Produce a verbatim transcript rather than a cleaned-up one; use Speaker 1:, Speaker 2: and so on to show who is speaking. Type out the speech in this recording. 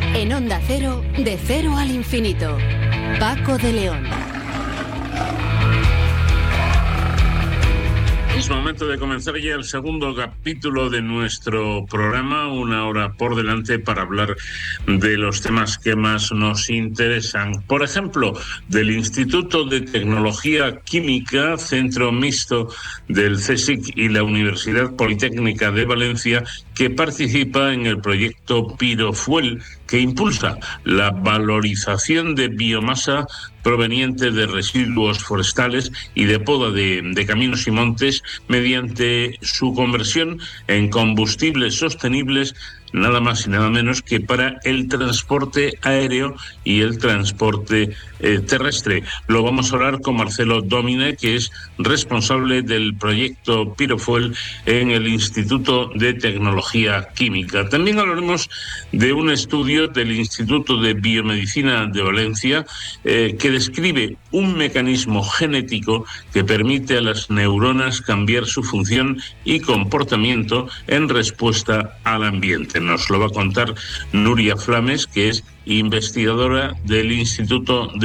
Speaker 1: En Onda Cero, de cero al infinito. Paco de León.
Speaker 2: Es momento de comenzar ya el segundo capítulo de nuestro programa, una hora por delante para hablar de los temas que más nos interesan. Por ejemplo, del Instituto de Tecnología Química, centro mixto del CSIC y la Universidad Politécnica de Valencia, que participa en el proyecto Pirofuel, que impulsa la valorización de biomasa proveniente de residuos forestales y de poda de, de caminos y montes mediante su conversión en combustibles sostenibles, nada más y nada menos que para el transporte aéreo y el transporte eh, terrestre. Lo vamos a hablar con Marcelo Domine, que es responsable del proyecto Pirofuel en el Instituto de Tecnología Química. También hablaremos de un estudio del Instituto de Biomedicina de Valencia eh, que describe un mecanismo genético que permite a las neuronas cambiar su función y comportamiento en respuesta al ambiente. Nos lo va a contar Nuria Flames, que es investigadora del Instituto de